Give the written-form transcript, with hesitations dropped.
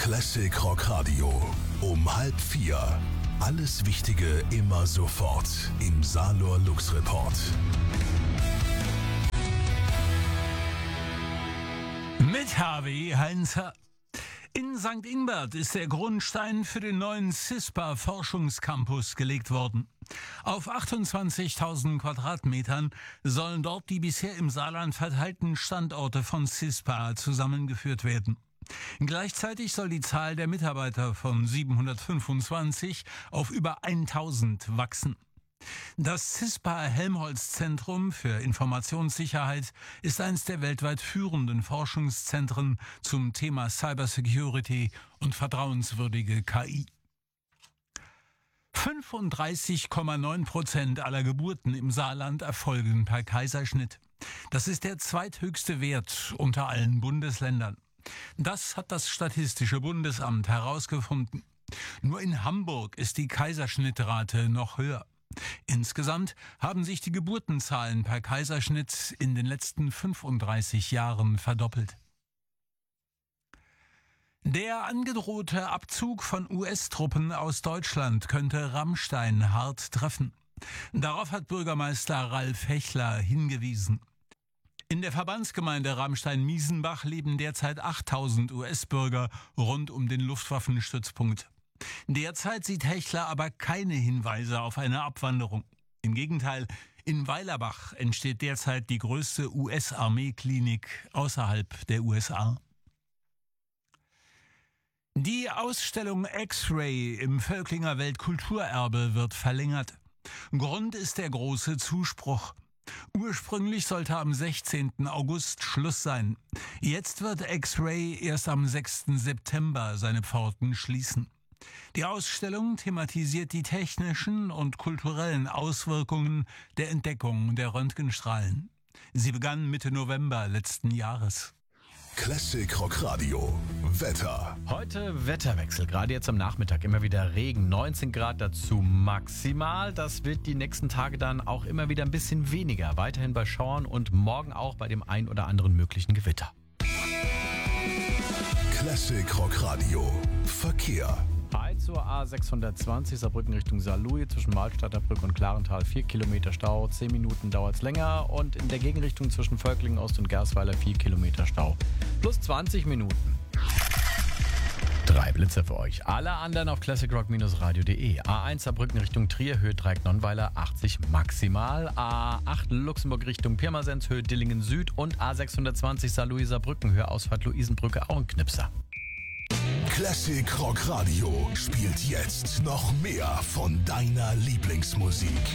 Classic Rock Radio. Um 3:30. Alles Wichtige immer sofort im Salor Lux Report. Mit Harvey Heinzer. In St. Ingbert ist der Grundstein für den neuen CISPA-Forschungscampus gelegt worden. Auf 28.000 Quadratmetern sollen dort die bisher im Saarland verteilten Standorte von CISPA zusammengeführt werden. Gleichzeitig soll die Zahl der Mitarbeiter von 725 auf über 1000 wachsen. Das CISPA-Helmholtz-Zentrum für Informationssicherheit ist eines der weltweit führenden Forschungszentren zum Thema Cybersecurity und vertrauenswürdige KI. 35,9% aller Geburten im Saarland erfolgen per Kaiserschnitt. Das ist der zweithöchste Wert unter allen Bundesländern. Das hat das Statistische Bundesamt herausgefunden. Nur in Hamburg ist die Kaiserschnittrate noch höher. Insgesamt haben sich die Geburtenzahlen per Kaiserschnitt in den letzten 35 Jahren verdoppelt. Der angedrohte Abzug von US-Truppen aus Deutschland könnte Rammstein hart treffen. Darauf hat Bürgermeister Ralf Hechler hingewiesen. In der Verbandsgemeinde Ramstein-Miesenbach leben derzeit 8000 US-Bürger rund um den Luftwaffenstützpunkt. Derzeit sieht Hechler aber keine Hinweise auf eine Abwanderung. Im Gegenteil, in Weilerbach entsteht derzeit die größte US-Armeeklinik außerhalb der USA. Die Ausstellung X-Ray im Völklinger Weltkulturerbe wird verlängert. Grund ist der große Zuspruch. Ursprünglich sollte am 16. August Schluss sein. Jetzt wird X-Ray erst am 6. September seine Pforten schließen. Die Ausstellung thematisiert die technischen und kulturellen Auswirkungen der Entdeckung der Röntgenstrahlen. Sie begann Mitte November letzten Jahres. Classic Rock Radio. Wetter. Heute Wetterwechsel, gerade jetzt am Nachmittag immer wieder Regen, 19 Grad dazu maximal. Das wird die nächsten Tage dann auch immer wieder ein bisschen weniger, weiterhin bei Schauern und morgen auch bei dem ein oder anderen möglichen Gewitter. Classic Rock Radio. Verkehr. Zur A620 Saarbrücken Richtung Saarlouis zwischen Mahlstadter Brücke und Klarental 4 Kilometer Stau, 10 Minuten dauert es länger und in der Gegenrichtung zwischen Völklingen Ost und Gersweiler 4 Kilometer Stau. Plus 20 Minuten. 3 Blitzer für euch. Alle anderen auf classicrock-radio.de. A1 Saarbrücken Richtung Trier, Höhe Dreieck-Nonnweiler 80 maximal. A8 Luxemburg Richtung Pirmasens, Höhe Dillingen Süd und A620 Saarlouis Saarbrücken, Höhe Ausfahrt Luisenbrücke, auch ein Knipser. Classic Rock Radio spielt jetzt noch mehr von deiner Lieblingsmusik.